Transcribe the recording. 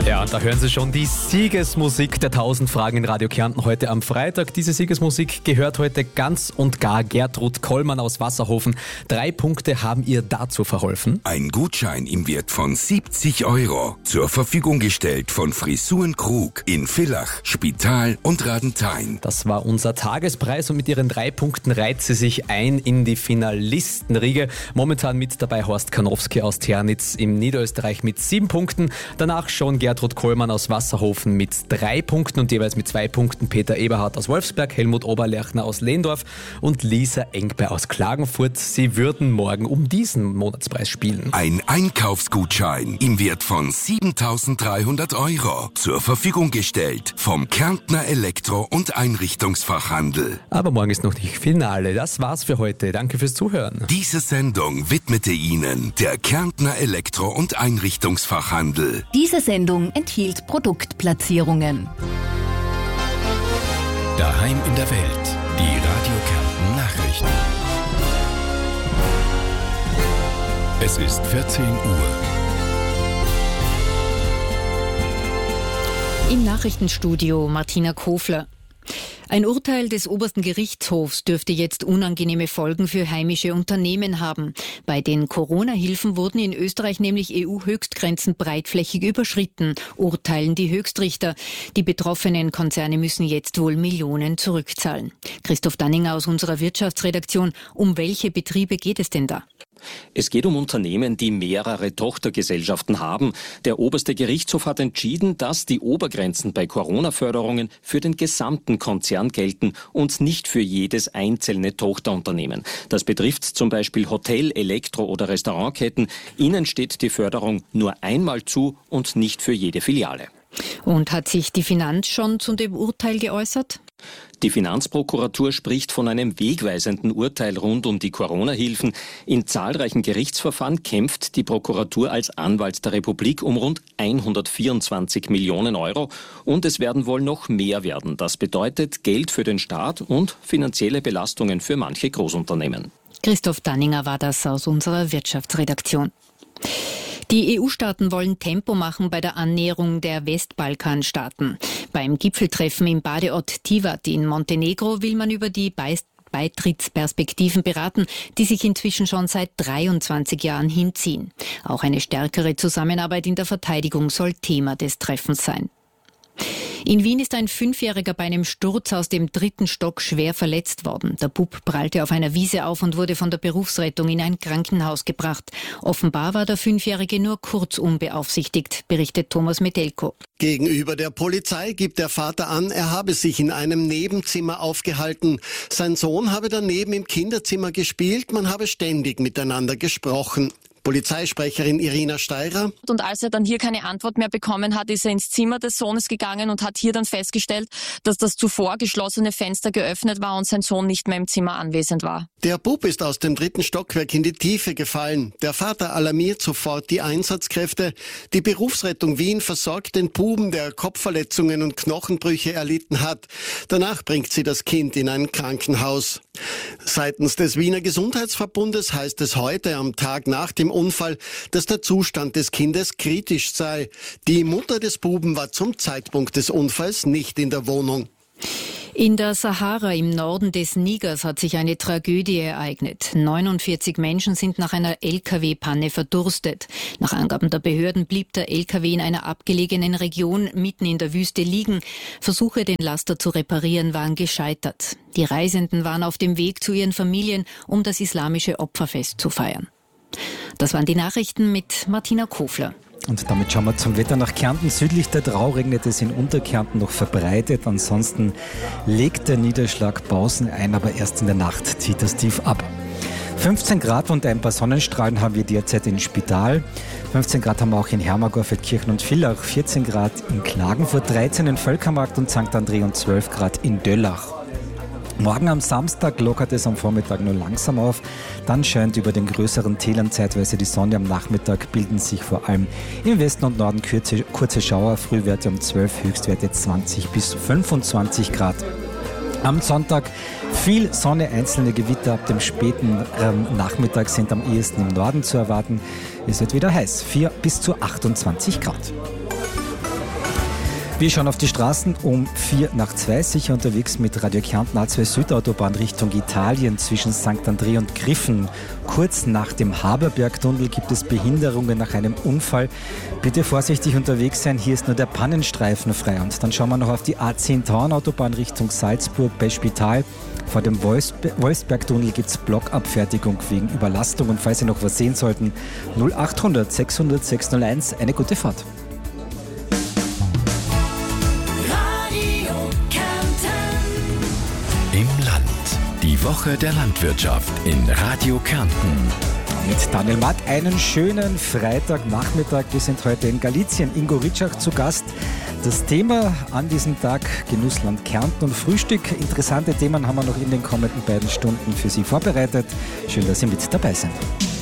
Ja, und da hören Sie schon die Siegesmusik der 1000 Fragen in Radio Kärnten heute am Freitag. Diese Siegesmusik gehört heute ganz und gar Gertrud Kollmann aus Wasserhofen. 3 Punkte haben ihr dazu verholfen. Ein Gutschein im Wert von 70 € zur Verfügung gestellt von Frisuren Krug in Villach, Spital und Radenthein. Das war unser Tagespreis und mit ihren 3 Punkten reiht sie sich ein in die Finalistenriege. Momentan mit dabei Horst Karnowski aus Ternitz im Niederösterreich mit 7 Punkten. Danach schon Gertrud Kollmann aus Wasserhofen mit 3 Punkten und jeweils mit 2 Punkten Peter Eberhardt aus Wolfsberg, Helmut Oberlechner aus Lehndorf und Lisa Engber aus Klagenfurt. Sie würden morgen um diesen Monatspreis spielen. Ein Einkaufsgutschein im Wert von 7.300 € zur Verfügung gestellt vom Kärntner Elektro- und Einrichtungsfachhandel. Aber morgen ist noch nicht Finale. Das war's für heute. Danke fürs Zuhören. Diese Sendung widmete Ihnen der Kärntner Elektro- und Einrichtungsfachhandel. Diese Sendung enthielt Produktplatzierungen. Daheim in der Welt. Die Radio Kärnten Nachrichten. Es ist 14 Uhr. Im Nachrichtenstudio Martina Kofler. Ein Urteil des obersten Gerichtshofs dürfte jetzt unangenehme Folgen für heimische Unternehmen haben. Bei den Corona-Hilfen wurden in Österreich nämlich EU-Höchstgrenzen breitflächig überschritten, urteilen die Höchstrichter. Die betroffenen Konzerne müssen jetzt wohl Millionen zurückzahlen. Christoph Danninger aus unserer Wirtschaftsredaktion. Um welche Betriebe geht es denn da? Es geht um Unternehmen, die mehrere Tochtergesellschaften haben. Der oberste Gerichtshof hat entschieden, dass die Obergrenzen bei Corona-Förderungen für den gesamten Konzern gelten und nicht für jedes einzelne Tochterunternehmen. Das betrifft zum Beispiel Hotel-, Elektro- oder Restaurantketten. Ihnen steht die Förderung nur einmal zu und nicht für jede Filiale. Und hat sich die Finanz schon zu dem Urteil geäußert? Die Finanzprokuratur spricht von einem wegweisenden Urteil rund um die Corona-Hilfen. In zahlreichen Gerichtsverfahren kämpft die Prokuratur als Anwalt der Republik um rund 124 Millionen € und es werden wohl noch mehr werden. Das bedeutet Geld für den Staat und finanzielle Belastungen für manche Großunternehmen. Christoph Danninger war das aus unserer Wirtschaftsredaktion. Die EU-Staaten wollen Tempo machen bei der Annäherung der Westbalkanstaaten. Beim Gipfeltreffen im Badeort Tivat in Montenegro will man über die Beitrittsperspektiven beraten, die sich inzwischen schon seit 23 Jahren hinziehen. Auch eine stärkere Zusammenarbeit in der Verteidigung soll Thema des Treffens sein. In Wien ist ein 5-Jähriger bei einem Sturz aus dem 3. Stock schwer verletzt worden. Der Bub prallte auf einer Wiese auf und wurde von der Berufsrettung in ein Krankenhaus gebracht. Offenbar war der 5-Jährige nur kurz unbeaufsichtigt, berichtet Thomas Metelko. Gegenüber der Polizei gibt der Vater an, er habe sich in einem Nebenzimmer aufgehalten. Sein Sohn habe daneben im Kinderzimmer gespielt, man habe ständig miteinander gesprochen. Polizeisprecherin Irina Steirer. Und als er dann hier keine Antwort mehr bekommen hat, ist er ins Zimmer des Sohnes gegangen und hat hier dann festgestellt, dass das zuvor geschlossene Fenster geöffnet war und sein Sohn nicht mehr im Zimmer anwesend war. Der Bub ist aus dem 3. Stockwerk in die Tiefe gefallen. Der Vater alarmiert sofort die Einsatzkräfte. Die Berufsrettung Wien versorgt den Buben, der Kopfverletzungen und Knochenbrüche erlitten hat. Danach bringt sie das Kind in ein Krankenhaus. Seitens des Wiener Gesundheitsverbundes heißt es heute am Tag nach dem Unfall, dass der Zustand des Kindes kritisch sei. Die Mutter des Buben war zum Zeitpunkt des Unfalls nicht in der Wohnung. In der Sahara im Norden des Nigers hat sich eine Tragödie ereignet. 49 Menschen sind nach einer Lkw-Panne verdurstet. Nach Angaben der Behörden blieb der Lkw in einer abgelegenen Region mitten in der Wüste liegen. Versuche, den Laster zu reparieren, waren gescheitert. Die Reisenden waren auf dem Weg zu ihren Familien, um das islamische Opferfest zu feiern. Das waren die Nachrichten mit Martina Kofler. Und damit schauen wir zum Wetter nach Kärnten. Südlich der Drau regnet es in Unterkärnten noch verbreitet. Ansonsten legt der Niederschlag Pausen ein, aber erst in der Nacht zieht das Tief ab. 15 Grad und ein paar Sonnenstrahlen haben wir derzeit in Spital. 15 Grad haben wir auch in Hermagor, Feldkirchen und Villach. 14 Grad in Klagenfurt, 13 in Völkermarkt und St. André und 12 Grad in Döllach. Morgen am Samstag lockert es am Vormittag nur langsam auf. Dann scheint über den größeren Tälern zeitweise die Sonne. Am Nachmittag bilden sich vor allem im Westen und Norden kurze Schauer. Frühwerte um 12, Höchstwerte 20 bis 25 Grad. Am Sonntag viel Sonne, einzelne Gewitter ab dem späten Nachmittag sind am ehesten im Norden zu erwarten. Es wird wieder heiß, 4 bis zu 28 Grad. Wir schauen auf die Straßen um 1:04, sicher unterwegs mit Radio Kärnten A2 Südautobahn Richtung Italien zwischen St. André und Griffen. Kurz nach dem Haberbergtunnel gibt es Behinderungen nach einem Unfall. Bitte vorsichtig unterwegs sein, hier ist nur der Pannenstreifen frei. Und dann schauen wir noch auf die A10 Tauernautobahn Richtung Salzburg bei Spital. Vor dem Wolfsbergtunnel gibt es Blockabfertigung wegen Überlastung. Und falls Sie noch was sehen sollten, 0800 600 601, eine gute Fahrt. Im Land. Die Woche der Landwirtschaft in Radio Kärnten. Mit Daniel Matt einen schönen Freitagnachmittag. Wir sind heute in Galizien. Ingo Ritschach zu Gast. Das Thema an diesem Tag: Genussland Kärnten und Frühstück. Interessante Themen haben wir noch in den kommenden beiden Stunden für Sie vorbereitet. Schön, dass Sie mit dabei sind.